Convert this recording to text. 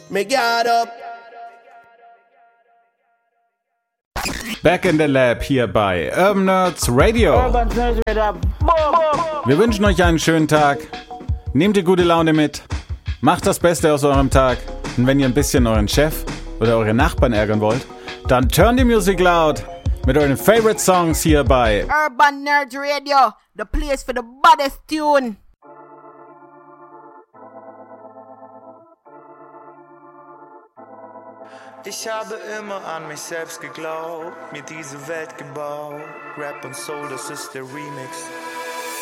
Me get up. Back in the Lab hier bei Urban Nerds Radio. Wir wünschen euch einen schönen Tag. Nehmt die gute Laune mit. Macht das Beste aus eurem Tag. Und wenn ihr ein bisschen euren Chef oder eure Nachbarn ärgern wollt, dann turn die Musik laut mit euren Favorite Songs hier bei Urban Nerds Radio, the place for the baddest tune. Ich habe immer an mich selbst geglaubt, mir diese Welt gebaut. Rap und Soul, das ist der Remix.